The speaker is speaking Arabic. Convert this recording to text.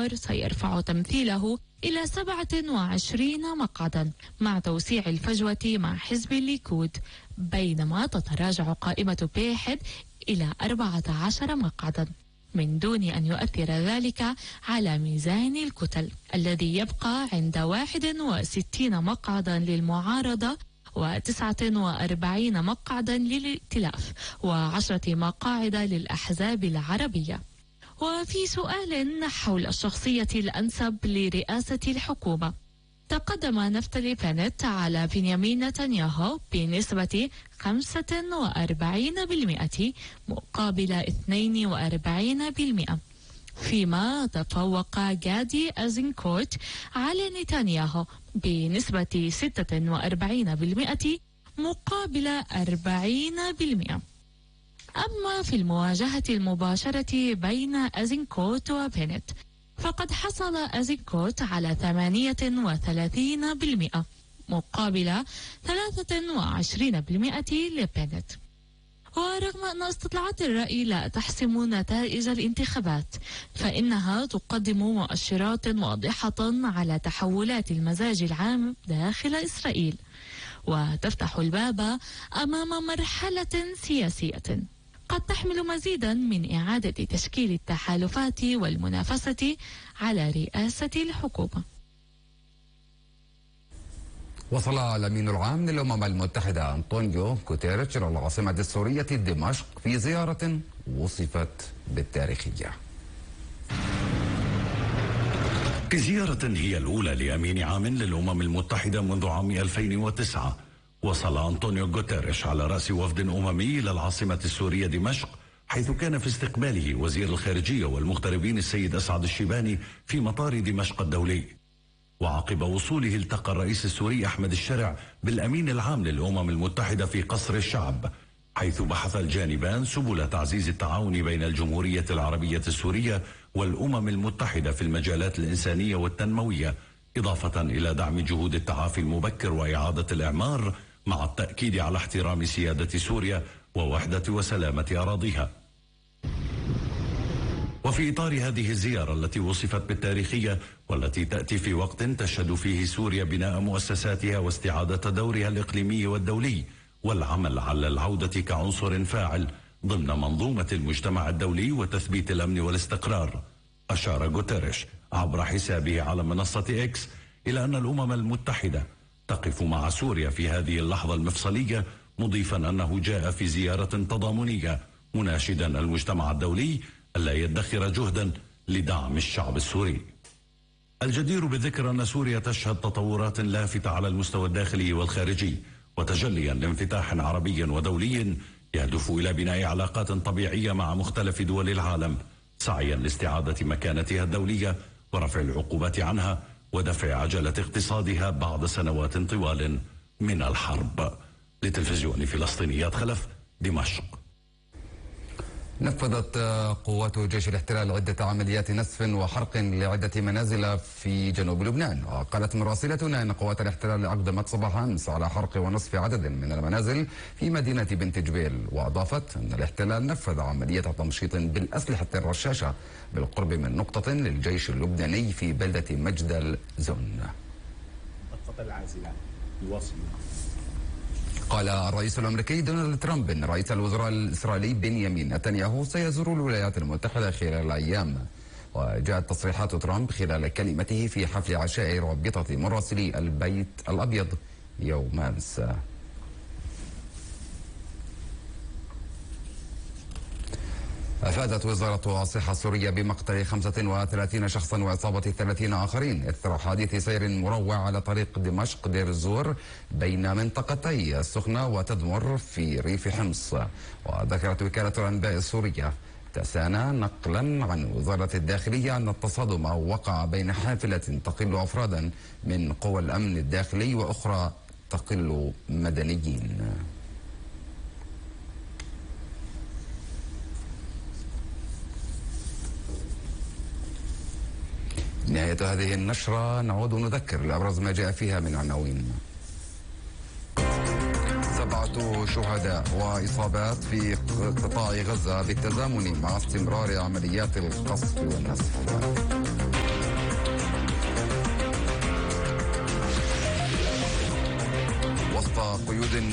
الأحرار سيرفع تمثيله إلى 27 مقعدا مع توسيع الفجوة مع حزب الليكود، بينما تتراجع قائمة بيحد إلى 14 مقعدا، من دون أن يؤثر ذلك على ميزان الكتل الذي يبقى عند 61 مقعدا للمعارضة و49 مقعدا للائتلاف و10 مقاعد للأحزاب العربية. وفي سؤال حول الشخصية الأنسب لرئاسة الحكومة، تقدم نفتالي بنت على بنيامين نتنياهو بنسبة 45% مقابل 42%، فيما تفوق غادي أيزنكوت على نتنياهو بنسبة 46% مقابل 40%. أما في المواجهة المباشرة بين أيزنكوت وبنت، فقد حصل أيزنكوت على 38% مقابل 23% لبنت. ورغم أن استطلاعات الرأي لا تحسم نتائج الانتخابات، فإنها تقدم مؤشرات واضحة على تحولات المزاج العام داخل إسرائيل، وتفتح الباب أمام مرحلة سياسية قد تحمل مزيدا من إعادة تشكيل التحالفات والمنافسة على رئاسة الحكومة. وصل الأمين العام للأمم المتحدة أنطونيو غوتيريش إلى العاصمة السورية دمشق في زيارة وصفت بالتاريخية. زيارة هي الأولى لأمين عام للأمم المتحدة منذ عام 2009. وصل أنطونيو غوتيريش على رأس وفد أممي إلى العاصمة السورية دمشق، حيث كان في استقباله وزير الخارجية والمغتربين السيد أسعد الشيباني في مطار دمشق الدولي. وعقب وصوله التقى الرئيس السوري أحمد الشرع بالأمين العام للأمم المتحدة في قصر الشعب، حيث بحث الجانبان سبل تعزيز التعاون بين الجمهورية العربية السورية والأمم المتحدة في المجالات الإنسانية والتنموية، إضافة إلى دعم جهود التعافي المبكر وإعادة الإعمار، مع التأكيد على احترام سيادة سوريا ووحدة وسلامة أراضيها. وفي إطار هذه الزيارة التي وصفت بالتاريخية، والتي تأتي في وقت تشهد فيه سوريا بناء مؤسساتها واستعادة دورها الإقليمي والدولي، والعمل على العودة كعنصر فاعل ضمن منظومة المجتمع الدولي وتثبيت الأمن والاستقرار، أشار غوتيريش عبر حسابه على منصة إكس إلى أن الأمم المتحدة تقف مع سوريا في هذه اللحظة المفصلية، مضيفا أنه جاء في زيارة تضامنية، مناشدا المجتمع الدولي ألا يدخر جهدا لدعم الشعب السوري. الجدير بالذكر أن سوريا تشهد تطورات لافتة على المستوى الداخلي والخارجي، وتجليا لانفتاح عربي ودولي يهدف إلى بناء علاقات طبيعية مع مختلف دول العالم، سعيا لاستعادة مكانتها الدولية ورفع العقوبات عنها ودفع عجلة اقتصادها بعد سنوات طوال من الحرب. لتلفزيون فلسطينيات خلف، دمشق. نفذت قوات جيش الاحتلال عدة عمليات نسف وحرق لعدة منازل في جنوب لبنان. وقالت مراسلتنا أن قوات الاحتلال أقدمت صباح أمس على حرق ونسف عدد من المنازل في مدينة بنت جبيل. وأضافت أن الاحتلال نفذ عملية تمشيط بالأسلحة الرشاشة بالقرب من نقطة للجيش اللبناني في بلدة مجدل زون. قال الرئيس الأمريكي دونالد ترامب أن رئيس الوزراء الإسرائيلي بنيامين نتنياهو سيزور الولايات المتحدة خلال الأيام. وجاءت تصريحات ترامب خلال كلمته في حفل عشاء رابطة مراسلي البيت الأبيض يوم أمس. أفادت وزارة الصحة السورية بمقتل 35 شخصا وإصابة 30 آخرين إثر حادث سير مروع على طريق دمشق دير الزور بين منطقتي السخنة وتدمر في ريف حمص. وذكرت وكالة الأنباء السورية تسانا نقلا عن وزارة الداخلية أن التصادم وقع بين حافلة تقل أفرادا من قوى الأمن الداخلي وأخرى تقل مدنيين. نهاية هذه النشرة، نعود نذكر لأبرز ما جاء فيها من عناوين. 7 شهداء وإصابات في قطاع غزة بالتزامن مع استمرار عمليات القصف والنسف. وسط قيود